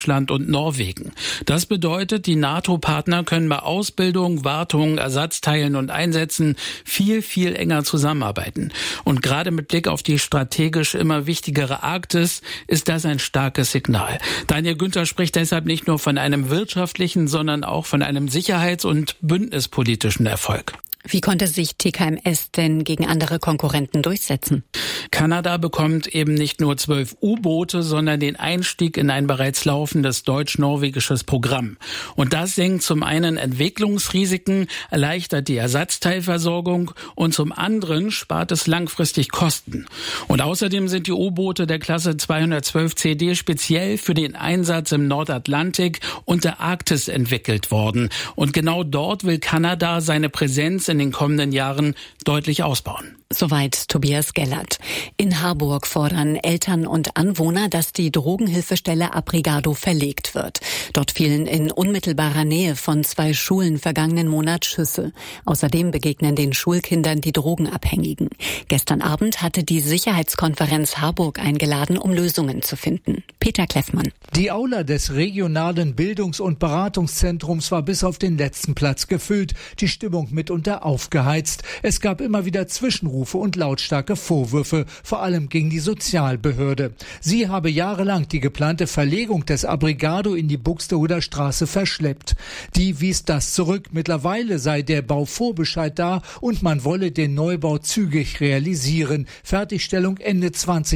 Deutschland und Norwegen. Das bedeutet, die NATO-Partner können bei Ausbildung, Wartung, Ersatzteilen und Einsätzen viel, viel enger zusammenarbeiten. Und gerade mit Blick auf die strategisch immer wichtigere Arktis ist das ein starkes Signal. Daniel Günther spricht deshalb nicht nur von einem wirtschaftlichen, sondern auch von einem sicherheits- und bündnispolitischen Erfolg. Wie konnte sich TKMS denn gegen andere Konkurrenten durchsetzen? Kanada bekommt eben nicht nur 12 U-Boote, sondern den Einstieg in ein bereits laufendes deutsch-norwegisches Programm. Und das senkt zum einen Entwicklungsrisiken, erleichtert die Ersatzteilversorgung und zum anderen spart es langfristig Kosten. Und außerdem sind die U-Boote der Klasse 212 CD speziell für den Einsatz im Nordatlantik und der Arktis entwickelt worden. Und genau dort will Kanada seine Präsenz in den kommenden Jahren deutlich ausbauen. Soweit Tobias Gellert. In Harburg fordern Eltern und Anwohner, dass die Drogenhilfestelle Abrigado verlegt wird. Dort fielen in unmittelbarer Nähe von 2 Schulen vergangenen Monat Schüsse. Außerdem begegnen den Schulkindern die Drogenabhängigen. Gestern Abend hatte die Sicherheitskonferenz Harburg eingeladen, um Lösungen zu finden. Peter Kleffmann. Die Aula des regionalen Bildungs- und Beratungszentrums war bis auf den letzten Platz gefüllt, die Stimmung mitunter aufgeheizt. Es gab immer wieder Zwischenrufe und lautstarke Vorwürfe, vor allem gegen die Sozialbehörde. Sie habe jahrelang die geplante Verlegung des Abrigado in die Buxtehuder Straße verschleppt. Die wies das zurück. Mittlerweile sei der Bauvorbescheid da und man wolle den Neubau zügig realisieren. Fertigstellung Ende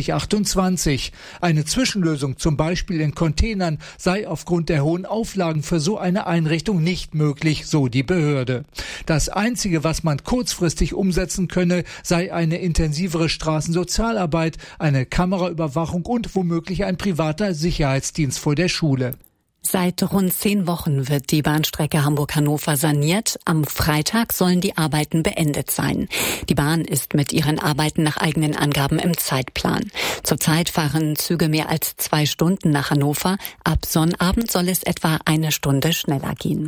2028. Eine Zwischenlösung, zum Beispiel in Containern, sei aufgrund der hohen Auflagen für so eine Einrichtung nicht möglich, so die Behörde. Das Einzige, was man kurzfristig umsetzen könne, sei eine intensivere Straßensozialarbeit, eine Kameraüberwachung und womöglich ein privater Sicherheitsdienst vor der Schule. Seit rund 10 Wochen wird die Bahnstrecke Hamburg-Hannover saniert. Am Freitag sollen die Arbeiten beendet sein. Die Bahn ist mit ihren Arbeiten nach eigenen Angaben im Zeitplan. Zurzeit fahren Züge mehr als 2 Stunden nach Hannover. Ab Sonnabend soll es etwa 1 Stunde schneller gehen.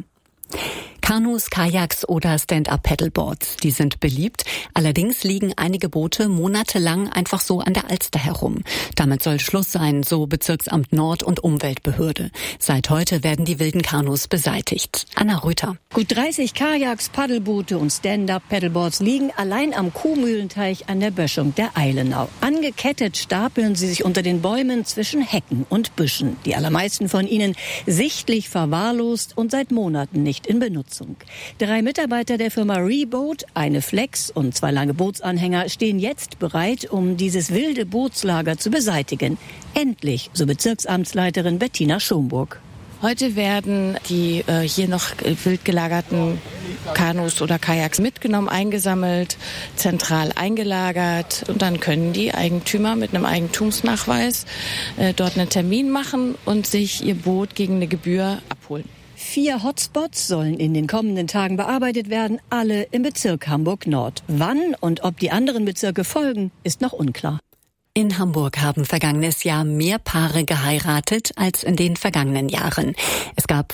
Kanus, Kajaks oder Stand-up-Paddleboards, die sind beliebt. Allerdings liegen einige Boote monatelang einfach so an der Alster herum. Damit soll Schluss sein, so Bezirksamt Nord und Umweltbehörde. Seit heute werden die wilden Kanus beseitigt. Anna Röther. Gut 30 Kajaks, Paddelboote und Stand-up-Paddleboards liegen allein am Kuhmühlenteich an der Böschung der Eilenau. Angekettet stapeln sie sich unter den Bäumen zwischen Hecken und Büschen. Die allermeisten von ihnen sichtlich verwahrlost und seit Monaten nicht in Benutzung. 3 Mitarbeiter der Firma Reboat, eine Flex und 2 lange Bootsanhänger stehen jetzt bereit, um dieses wilde Bootslager zu beseitigen. Endlich, so Bezirksamtsleiterin Bettina Schomburg. Heute werden die hier noch wild gelagerten Kanus oder Kajaks mitgenommen, eingesammelt, zentral eingelagert und dann können die Eigentümer mit einem Eigentumsnachweis dort einen Termin machen und sich ihr Boot gegen eine Gebühr abholen. 4 Hotspots sollen in den kommenden Tagen bearbeitet werden, alle im Bezirk Hamburg-Nord. Wann und ob die anderen Bezirke folgen, ist noch unklar. In Hamburg haben vergangenes Jahr mehr Paare geheiratet als in den vergangenen Jahren. Es gab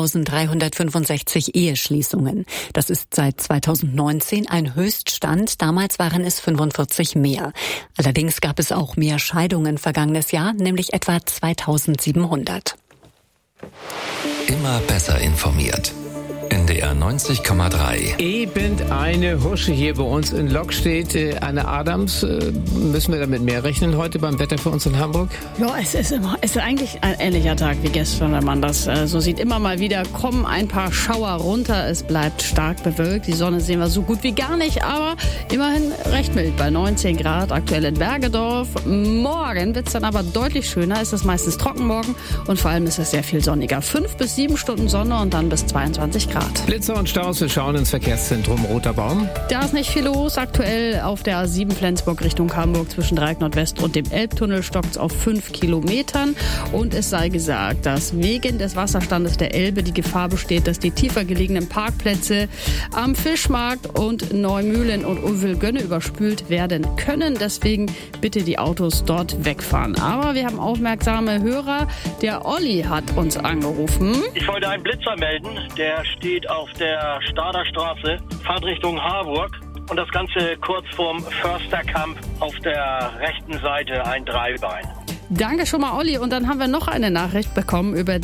5.365 Eheschließungen. Das ist seit 2019 ein Höchststand. Damals waren es 45 mehr. Allerdings gab es auch mehr Scheidungen vergangenes Jahr, nämlich etwa 2.700. Immer besser informiert. NDR 90,3. Eben eine Husche hier bei uns in Lok steht. Anne Adams, müssen wir damit mehr rechnen heute beim Wetter für uns in Hamburg? Ja, es ist eigentlich ein ähnlicher Tag wie gestern, wenn man das so sieht. Immer mal wieder kommen ein paar Schauer runter. Es bleibt stark bewölkt. Die Sonne sehen wir so gut wie gar nicht, aber immerhin recht mild bei 19 Grad aktuell in Bergedorf. Morgen wird es dann aber deutlich schöner. Es ist meistens trocken morgen und vor allem ist es sehr viel sonniger. 5 bis 7 Stunden Sonne und dann bis 22 Grad. Blitzer und Staus, wir schauen ins Verkehrszentrum Roter Baum. Da ist nicht viel los. Aktuell auf der A7 Flensburg Richtung Hamburg zwischen Dreieck Nordwest und dem Elbtunnel stockt es auf 5 Kilometern. Und es sei gesagt, dass wegen des Wasserstandes der Elbe die Gefahr besteht, dass die tiefer gelegenen Parkplätze am Fischmarkt und Neumühlen und Uwilgönne überspült werden können. Deswegen bitte die Autos dort wegfahren. Aber wir haben aufmerksame Hörer. Der Olli hat uns angerufen. Ich wollte einen Blitzer melden. Der steht auf der Staderstraße, Fahrtrichtung Harburg. Und das Ganze kurz vorm Försterkamp auf der rechten Seite, ein Dreibein. Danke schon mal, Olli. Und dann haben wir noch eine Nachricht bekommen über